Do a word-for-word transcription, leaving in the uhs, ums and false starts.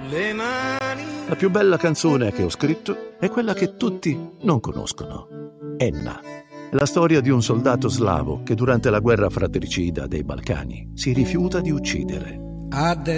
le mani. La più bella canzone che ho scritto è quella che tutti non conoscono. Enna. La storia di un soldato slavo che durante la guerra fratricida dei Balcani si rifiuta di uccidere.